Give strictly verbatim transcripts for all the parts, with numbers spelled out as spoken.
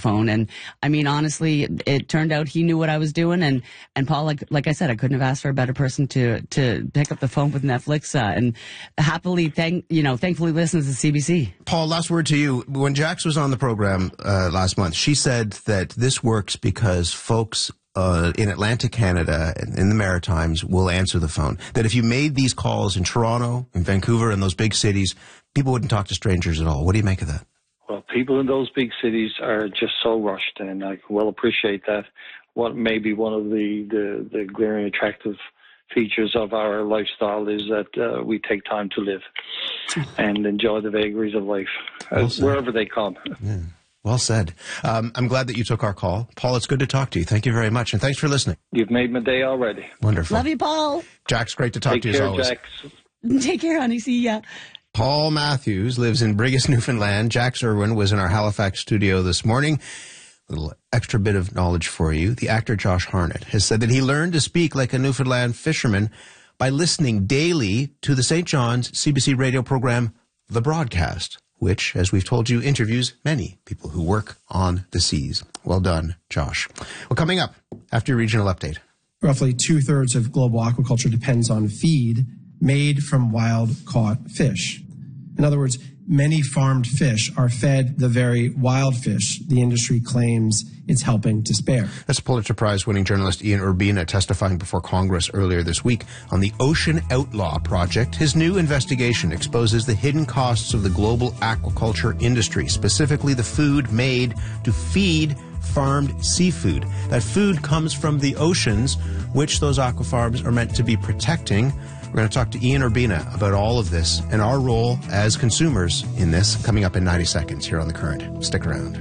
phone. And I mean, honestly, it, it turned out he knew what I was doing. And, and Paul, like, like I said, I couldn't have asked for a better person to, to pick up the phone with Netflix, uh, and happily, thank, you know, thankfully listens to C B C. Paul, last word to you. When Jax was on the program, uh, last month, she said that this works because folks Uh, in Atlantic Canada, in the Maritimes, will answer the phone. That if you made these calls in Toronto, in Vancouver, and those big cities, people wouldn't talk to strangers at all. What do you make of that? Well, people in those big cities are just so rushed, and I well appreciate that. What may be one of the, the, the glaring attractive features of our lifestyle is that uh, we take time to live and enjoy the vagaries of life, uh, wherever they come. Yeah. Well said. Um, I'm glad that you took our call. Paul, it's good to talk to you. Thank you very much, and thanks for listening. You've made my day already. Wonderful. Love you, Paul. Jax, great to talk Take to you care, as always. Jax. Take care, honey. See ya. Paul Matthews lives in Brigus, Newfoundland. Jax Irwin was in our Halifax studio this morning. A little extra bit of knowledge for you. The actor Josh Harnett has said that he learned to speak like a Newfoundland fisherman by listening daily to the Saint John's C B C radio program, The Broadcast, which, as we've told you, interviews many people who work on the seas. Well done, Josh. Well, coming up after your regional update. Roughly two-thirds of global aquaculture depends on feed made from wild-caught fish. In other words, many farmed fish are fed the very wild fish the industry claims it's helping to spare. That's Pulitzer Prize-winning journalist Ian Urbina testifying before Congress earlier this week on the Ocean Outlaw Project. His new investigation exposes the hidden costs of the global aquaculture industry, specifically the food made to feed farmed seafood. That food comes from the oceans, which those aquafarms are meant to be protecting. We're going to talk to Ian Urbina about all of this and our role as consumers in this, coming up in ninety seconds here on The Current. Stick around.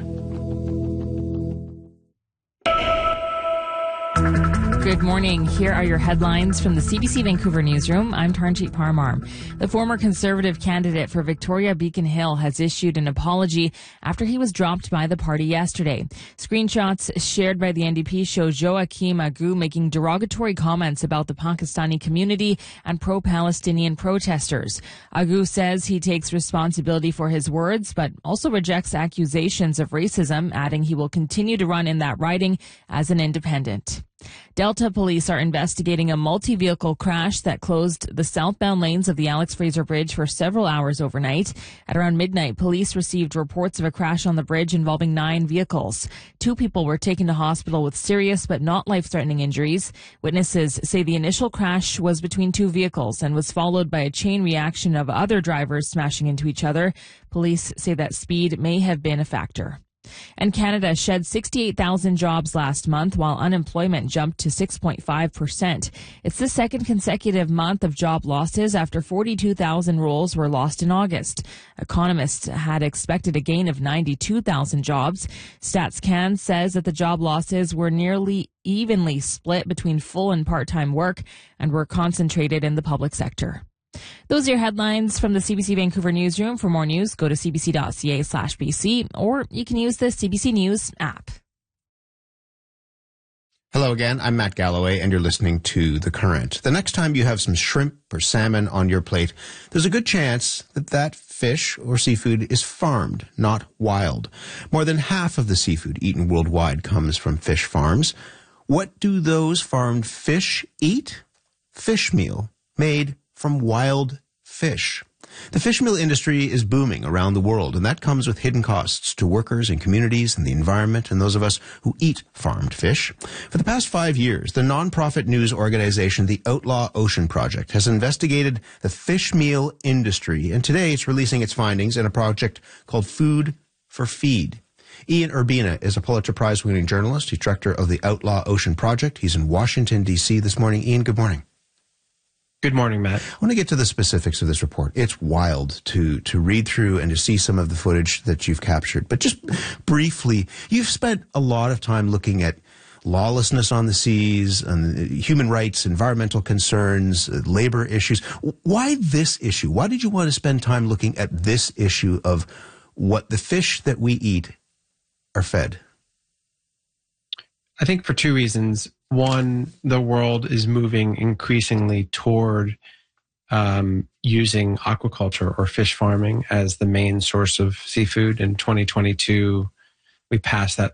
Good morning. Here are your headlines from the C B C Vancouver newsroom. I'm Taranjeet Parmar. The former Conservative candidate for Victoria Beacon Hill has issued an apology after he was dropped by the party yesterday. Screenshots shared by the N D P show Joaquim Agu making derogatory comments about the Pakistani community and pro-Palestinian protesters. Agu says he takes responsibility for his words, but also rejects accusations of racism, adding he will continue to run in that riding as an independent. Delta police are investigating a multi-vehicle crash that closed the southbound lanes of the Alex Fraser Bridge for several hours overnight. At around midnight, police received reports of a crash on the bridge involving nine vehicles. Two people were taken to hospital with serious but not life-threatening injuries. Witnesses say the initial crash was between two vehicles and was followed by a chain reaction of other drivers smashing into each other. Police say that speed may have been a factor. And Canada shed sixty-eight thousand jobs last month, while unemployment jumped to six point five percent. It's the second consecutive month of job losses after forty-two thousand roles were lost in August. Economists had expected a gain of ninety-two thousand jobs. StatsCan says that the job losses were nearly evenly split between full and part-time work and were concentrated in the public sector. Those are your headlines from the C B C Vancouver newsroom. For more news, go to cbc.ca slash BC, or you can use the C B C News app. Hello again, I'm Matt Galloway, and you're listening to The Current. The next time you have some shrimp or salmon on your plate, there's a good chance that that fish or seafood is farmed, not wild. More than half of the seafood eaten worldwide comes from fish farms. What do those farmed fish eat? Fish meal made from wild fish. The fish meal industry is booming around the world, and that comes with hidden costs to workers and communities and the environment and those of us who eat farmed fish. For the past five years, the nonprofit news organization The Outlaw Ocean Project has investigated the fish meal industry, and today it's releasing its findings in a project called Food for Feed. Ian Urbina is a Pulitzer Prize-winning journalist. He's director of the Outlaw Ocean Project. He's in Washington, D C this morning. Ian, good morning. Good morning, Matt. I want to get to the specifics of this report. It's wild to to read through and to see some of the footage that you've captured. But just briefly, you've spent a lot of time looking at lawlessness on the seas, and human rights, environmental concerns, labor issues. Why this issue? Why did you want to spend time looking at this issue of what the fish that we eat are fed? I think for two reasons. One, the world is moving increasingly toward um, using aquaculture or fish farming as the main source of seafood. In twenty twenty-two, we passed that